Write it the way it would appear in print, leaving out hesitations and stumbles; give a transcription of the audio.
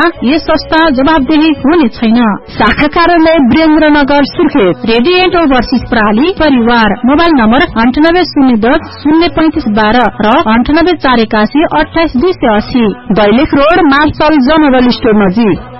गर्दा यस संस्था जवाबदेही हुने छैन। शाखा कार्यालय वीरेन्द्रनगर सुर्खेत। रेडिएन्ट ओभरसिज प्रणाली परिवार। मोबाइल नम्बर 9802 03512 र 9841 28280। Dailekh road marshal general store नजिक।